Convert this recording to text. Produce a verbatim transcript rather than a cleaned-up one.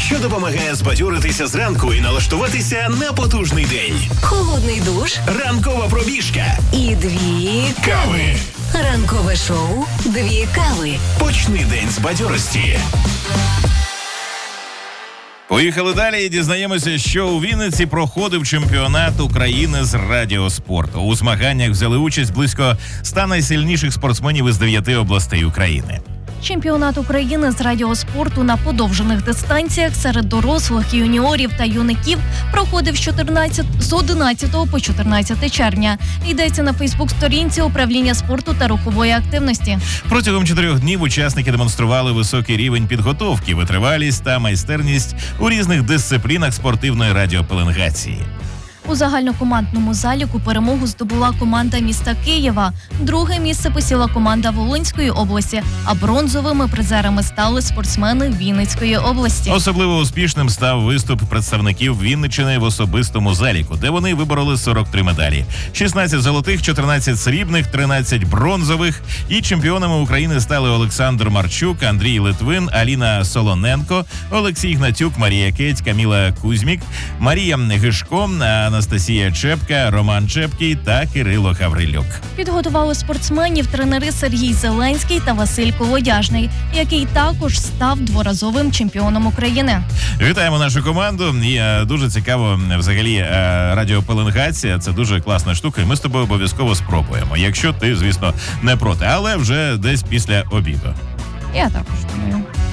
що допомагає збадьоритися зранку і налаштуватися на потужний день. Холодний душ Ранкова пробіжка і дві кави. Ранкове шоу «Дві кави». Почни день з бадьорості. Поїхали далі і дізнаємося, що у Вінниці проходив чемпіонат України з радіоспорту. У змаганнях взяли участь близько ста найсильніших спортсменів із дев'яти областей України. Чемпіонат України з радіоспорту на подовжених дистанціях серед дорослих, юніорів та юнаків проходив з чотирнадцятого з одинадцятого по чотирнадцяте червня. Йдеться на Фейсбук-сторінці управління спорту та рухової активності. Протягом чотирьох днів учасники демонстрували високий рівень підготовки, витривалість та майстерність у різних дисциплінах спортивної радіопеленгації. У загальнокомандному заліку перемогу здобула команда міста Києва. Друге місце посіла команда Волинської області, а бронзовими призерами стали спортсмени Вінницької області. Особливо успішним став виступ представників Вінниччини в особистому заліку, де вони вибороли сорок три медалі. шістнадцять золотих, чотирнадцять срібних, тринадцять бронзових. І чемпіонами України стали Олександр Марчук, Андрій Литвин, Аліна Солоненко, Олексій Гнатюк, Марія Кеть, Каміла Кузьмік, Марія Гишко, Анастасія Чепка, Роман Чепкий та Кирило Гаврилюк. Підготували спортсменів тренери Сергій Зеленський та Василь Колодяжний, який також став дворазовим чемпіоном України. Вітаємо нашу команду. І е, дуже цікаво взагалі е, радіопеленгація. Це дуже класна штука, і ми з тобою обов'язково спробуємо. Якщо ти, звісно, не проти, але вже десь після обіду. Я також думаю.